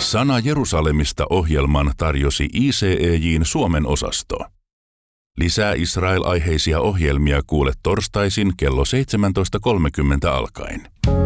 Sana Jerusalemista -ohjelman tarjosi ICEJ:n Suomen osasto. Lisää Israel-aiheisia ohjelmia kuule torstaisin kello 17.30 alkaen.